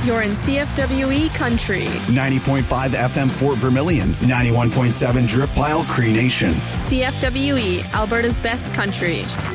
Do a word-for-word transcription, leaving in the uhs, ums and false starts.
You're in C F W E country. ninety point five F M Fort Vermilion, ninety-one point seven Drift Pile Cree Nation. C F W E, Alberta's best country.